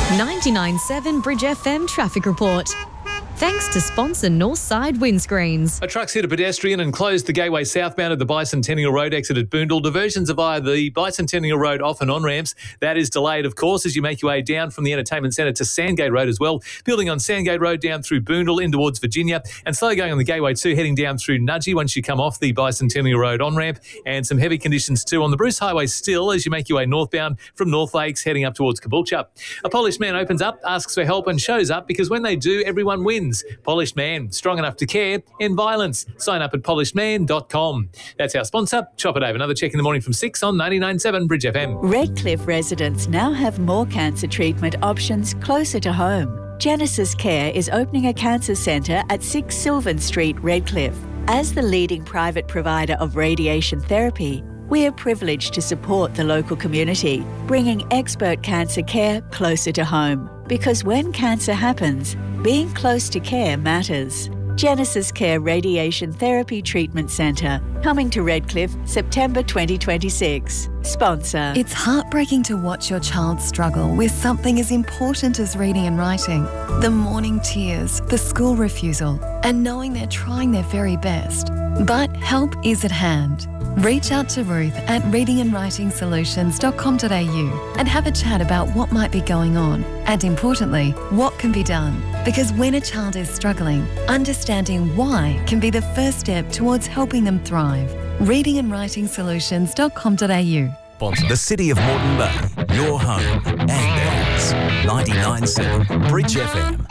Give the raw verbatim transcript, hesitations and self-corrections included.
ninety-nine point seven Bridge F M traffic report. Thanks to sponsor Northside Windscreens. A truck's hit a pedestrian and closed the gateway southbound of the Bicentennial Road exit at Boondall. Diversions are via the Bicentennial Road off and on ramps. That is delayed, of course, as you make your way down from the Entertainment Centre to Sandgate Road as well. Building on Sandgate Road down through Boondall in towards Virginia, and slow going on the Gateway two heading down through Nudgee once you come off the Bicentennial Road on ramp, and some heavy conditions too on the Bruce Highway still as you make your way northbound from North Lakes heading up towards Caboolture. A Polished Man opens up, asks for help and shows up, because when they do, everyone wins. Polished Man, strong enough to care, end violence. Sign up at polished man dot com. That's our sponsor, Chop It Over. Another check in the morning from six on ninety-nine point seven Bridge F M. Redcliffe residents now have more cancer treatment options closer to home. Genesis Care is opening a cancer centre at six Sylvan Street, Redcliffe. As the leading private provider of radiation therapy, we are privileged to support the local community, bringing expert cancer care closer to home. Because when cancer happens, being close to care matters. Genesis Care Radiation Therapy Treatment Centre, coming to Redcliffe, September twenty twenty-six. Sponsor. It's heartbreaking to watch your child struggle with something as important as reading and writing. The morning tears, the school refusal, and knowing they're trying their very best. But help is at hand. Reach out to Ruth at reading and writing solutions dot com dot a u and have a chat about what might be going on and, importantly, what can be done. Because when a child is struggling, understanding why can be the first step towards helping them thrive. reading and writing solutions dot com dot a u. The City of Moreton Bay, your home and ours. ninety-nine point seven Bridge F M.